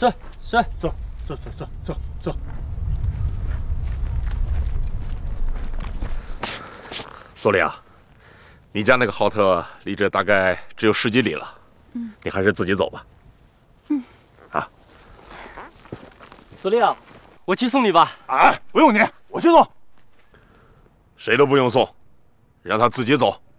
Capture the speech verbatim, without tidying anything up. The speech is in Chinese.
是是， 走走走走走走。 苏玲，你家那个豪特离这大概只有十几里了，嗯，你还是自己走吧。 嗯。 啊。 司令，我去送你吧。 啊，不用你，我去送。 谁都不用送，让他自己走。